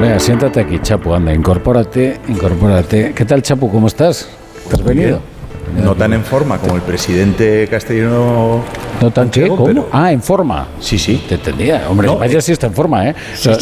Venga, siéntate aquí, Chapu, anda, incorpórate. ¿Qué tal, Chapu? ¿Cómo estás? ¿Te has venido? No tan en forma como el presidente castellano. ¿No tan qué? ¿Cómo? Pero... En forma. Sí. Te entendía. Hombre, no, vaya si está en forma, ¿eh? Sí.